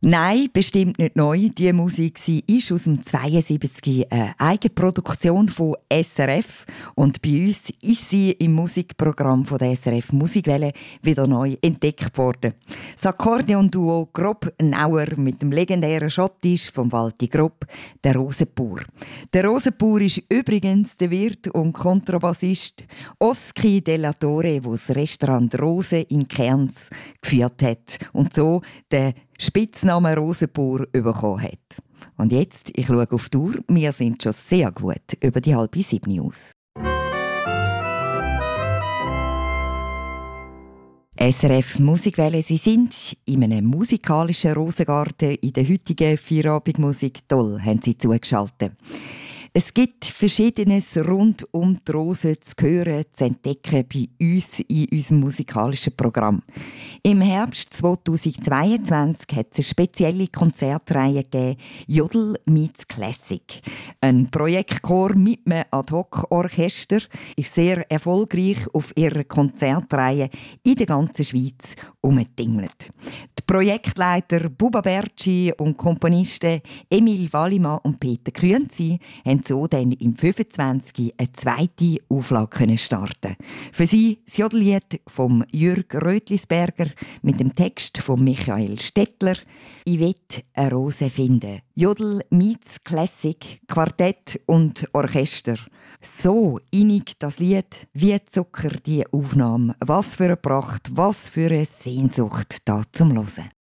Nein, bestimmt nicht neu. Die Musik ist aus dem 72 eine Eigenproduktion von SRF. Und bei uns ist sie im Musikprogramm von der SRF Musikwelle wieder neu entdeckt worden. Das Akkordeon-Duo Grob-Nauer mit dem legendären Schottisch vom Walti Grob, der Rosenbauer. Der Rosenbauer ist übrigens der Wirt und Kontrabassist Oski Della Torre, der das Restaurant Rose in Cairns geführt hat und so den Spitznamen Rosenbauer bekommen hat. Und jetzt, ich schaue auf die Uhr, wir sind schon sehr gut über die 6:30 aus. SRF Musikwelle, Sie sind in einem musikalischen Rosengarten in der heutigen Feierabendmusik. Toll, haben Sie zugeschaltet. Es gibt Verschiedenes rund um die Rose zu hören, zu entdecken bei uns in unserem musikalischen Programm. Im Herbst 2022 hat es eine spezielle Konzertreihe gegeben, «Jodl meets Classic». Ein Projektchor mit einem Ad-hoc-Orchester ist sehr erfolgreich auf ihrer Konzertreihe in der ganzen Schweiz umgetingelt. Die Projektleiter Buba Bertschi und Komponisten Emil Wallimann und Peter Künzi haben so dann im 25 eine zweite Auflage starten. Für sie das Jodellied von Jürg Rötlisberger mit dem Text von Michael Stettler «Ich will eine Rose finden». Jodl meets Classic, Quartett und Orchester. So innig das Lied, wie Zucker die Aufnahme. Was für eine Pracht, was für eine Sehnsucht da zum Hören.